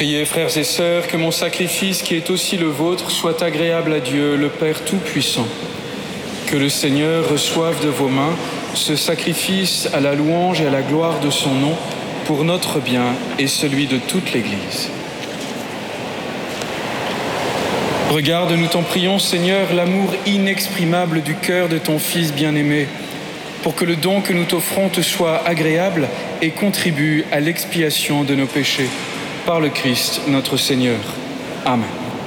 Priez, frères et sœurs, que mon sacrifice, qui est aussi le vôtre, soit agréable à Dieu, le Père Tout-Puissant. Que le Seigneur reçoive de vos mains ce sacrifice à la louange et à la gloire de son nom, pour notre bien et celui de toute l'Église. Regarde, nous t'en prions, Seigneur, l'amour inexprimable du cœur de ton Fils bien-aimé, pour que le don que nous t'offrons te soit agréable et contribue à l'expiation de nos péchés. Par le Christ, notre Seigneur. Amen.